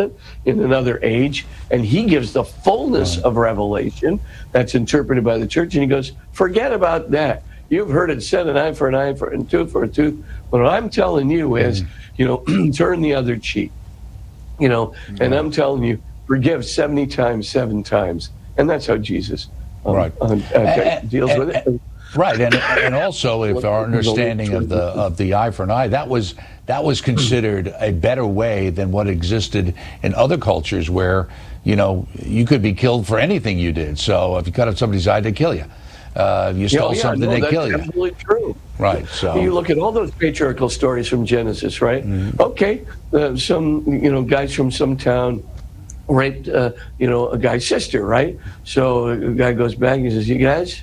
prophet in another age, and he gives the fullness of revelation that's interpreted by the church, and he goes, forget about that. You've heard it said, an eye for an eye, and a tooth for a tooth. What I'm telling you is, turn the other cheek, and I'm telling you, forgive 70 times, 7 times. And that's how Jesus deals with it. Right, and also, if our understanding of the eye for an eye, that was considered a better way than what existed in other cultures, where you could be killed for anything you did. So if you cut off somebody's eye, they kill you. If you stole something, they kill you. That's absolutely true. Right. So you look at all those patriarchal stories from Genesis, right? Mm-hmm. Okay, some guys from some town raped a guy's sister, right? So a guy goes back and he says, "You guys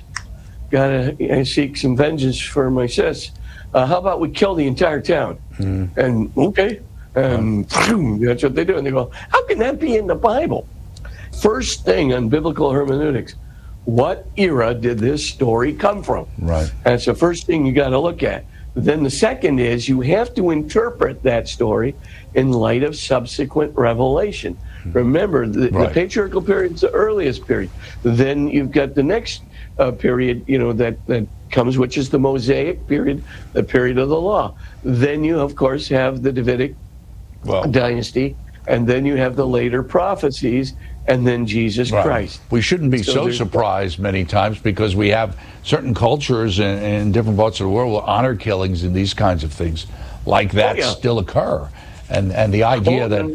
gotta seek some vengeance for my sis. How about we kill the entire town?" Mm-hmm. And okay, and that's what they do. And they go, "How can that be in the Bible?" First thing on biblical hermeneutics, what era did this story come from? Right. That's the first thing you got to look at. Then the second is you have to interpret that story in light of subsequent revelation. Remember, the patriarchal period is the earliest period. Then you've got the next period, that comes, which is the Mosaic period, the period of the law. Then you, of course, have the Davidic dynasty, and then you have the later prophecies, and then Jesus Christ. We shouldn't be so surprised many times, because we have certain cultures in different parts of the world where honor killings and these kinds of things like that still occur. And the idea that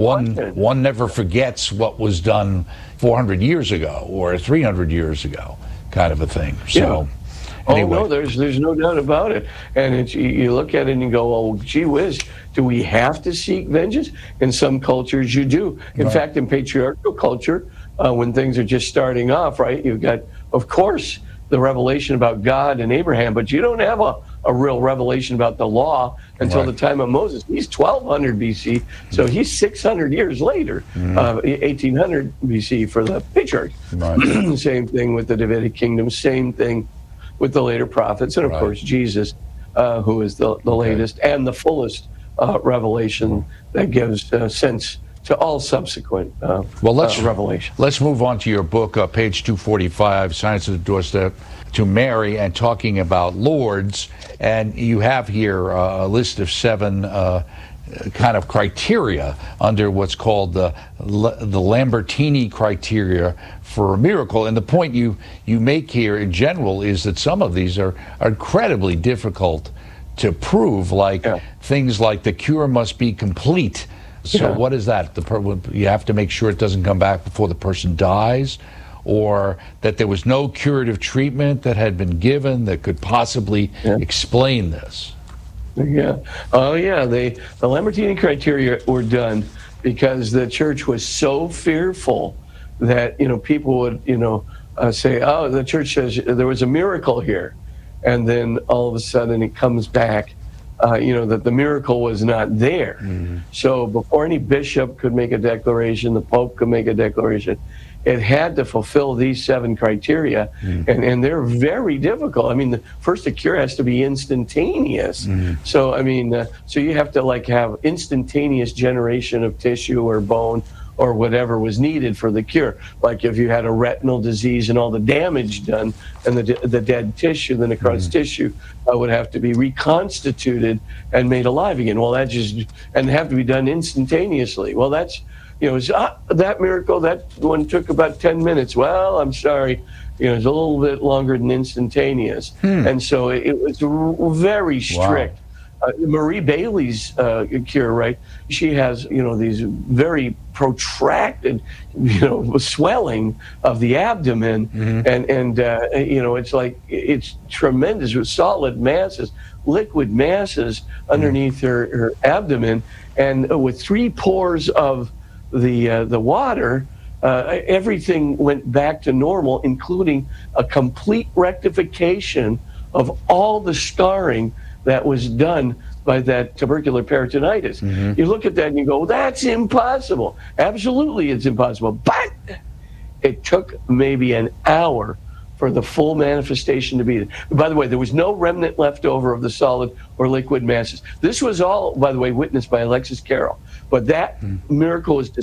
one never forgets what was done 400 years ago or 300 years ago, kind of a thing. So. Anyway. Oh, no, there's no doubt about it. And you look at it and you go, oh, gee whiz, do we have to seek vengeance? In some cultures, you do. In fact, in patriarchal culture, when things are just starting off, right, you've got, of course, the revelation about God and Abraham, but you don't have a real revelation about the law until the time of Moses. He's 1200 BC, so he's 600 years later, 1800 BC for the patriarchs. Right. Same thing with the Davidic kingdom, same thing with the later prophets, and of course Jesus, who is the latest and the fullest revelation that gives sense to all subsequent revelation. Let's move on to your book, page 245, Science of the Doorstep to Mary, and talking about lords. And you have here a list of 7 kind of criteria under what's called the Lambertini criteria for a miracle. And the point you make here in general is that some of these are incredibly difficult to prove, like things like the cure must be complete. So what is that? You have to make sure it doesn't come back before the person dies, or that there was no curative treatment that had been given that could possibly explain this. Yeah. Oh, yeah. The Lambertini criteria were done because the church was so fearful that, people would, say, oh, the church says there was a miracle here. And then all of a sudden it comes back, that the miracle was not there. Mm-hmm. So before any bishop could make a declaration, the Pope could make a declaration, it had to fulfill these 7 criteria, and they're very difficult. I mean, first, the cure has to be instantaneous. Mm-hmm. So, I mean, so you have to have instantaneous generation of tissue or bone or whatever was needed for the cure. Like if you had a retinal disease and all the damage done and the dead tissue, the necrotic tissue would have to be reconstituted and made alive again. Well, and have to be done instantaneously. Well, that's, that miracle, that one took about 10 minutes. Well, I'm sorry, it's a little bit longer than instantaneous. And so it was very strict. Marie Bailey's cure, right? She has, these very protracted, swelling of the abdomen, and it's tremendous with solid masses, liquid masses underneath her abdomen, and with 3 pores of the water, everything went back to normal, including a complete rectification of all the scarring that was done by that tubercular peritonitis. You look at that and you go, that's impossible. Absolutely, it's impossible. But it took maybe an hour for the full manifestation to be there. By the way, there was no remnant left over of the solid or liquid masses. This was all, by the way, witnessed by Alexis Carrel. But that miracle was